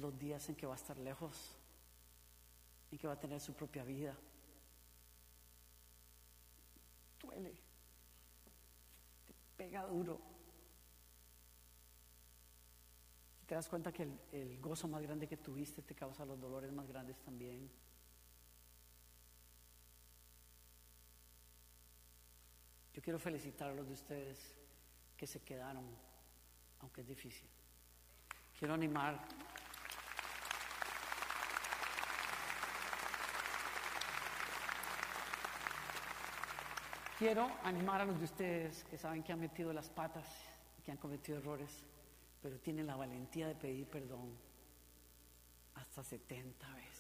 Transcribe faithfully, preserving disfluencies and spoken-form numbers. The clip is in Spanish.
los días en que va a estar lejos, en que va a tener su propia vida. Duele, te pega duro. Te das cuenta que el, el gozo más grande que tuviste te causa los dolores más grandes también. Yo quiero felicitar a los de ustedes que se quedaron, aunque es difícil. Quiero animar. Quiero animar a los de ustedes que saben que han metido las patas, que han cometido errores, pero tienen la valentía de pedir perdón hasta setenta veces.